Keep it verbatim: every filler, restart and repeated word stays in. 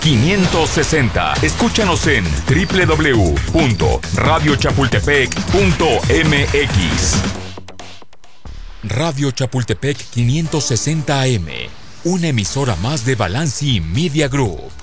quinientos sesenta. Escúchanos en doble u doble u doble u punto radio chapultepec punto m x. Radio Chapultepec quinientos sesenta A M, una emisora más de Balanci Media Group.